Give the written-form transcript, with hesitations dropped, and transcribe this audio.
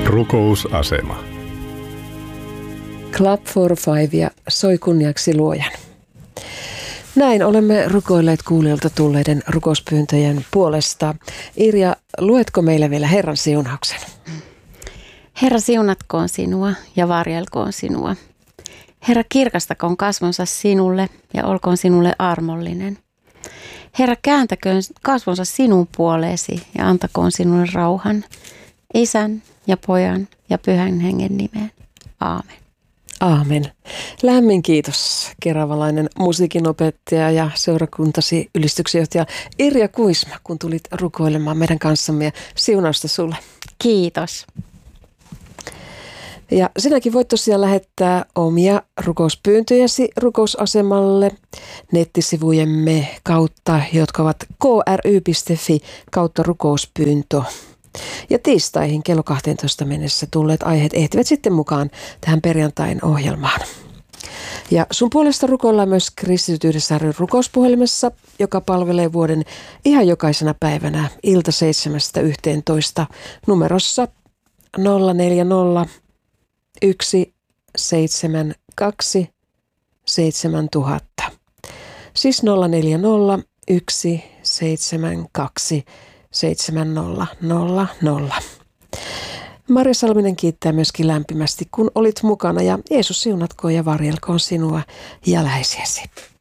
Rukousasema. Club for Five ja soi kunniaksi Luojan. Näin olemme rukoilleet kuulijoilta tulleiden rukouspyyntöjen puolesta. Irja, luetko meille vielä Herran siunauksen? Herra, siunatkoon sinua ja varjelkoon sinua. Herra, kirkastakoon kasvonsa sinulle ja olkoon sinulle armollinen. Herra, kääntäköön kasvonsa sinun puoleesi ja antakoon sinulle rauhan, Isän ja Pojan ja Pyhän Hengen nimeen. Aamen. Aamen. Lämmin kiitos, keravalainen musiikinopettaja ja seurakuntasi ylistyksenjohtaja Irja Kuisma, kun tulit rukoilemaan meidän kanssamme, ja siunausta sulle. Kiitos. Ja sinäkin voit tosiaan lähettää omia rukouspyyntöjäsi rukousasemalle nettisivujemme kautta, jotka ovat kry.fi/rukouspyyntö. Ja tiistaihin kello 12 mennessä tulleet aiheet ehtivät sitten mukaan tähän perjantain ohjelmaan. Ja sun puolesta rukoillaan myös Kristityt yhdessä ry rukouspuhelimessa, joka palvelee vuoden ihan jokaisena päivänä ilta 7-11 numerossa 040 172 7000. Siis 040 172 7000. Marja Salminen kiittää myöskin lämpimästi, kun olit mukana, ja Jeesus siunatkoon ja varjelkoon sinua ja läheisiäsi.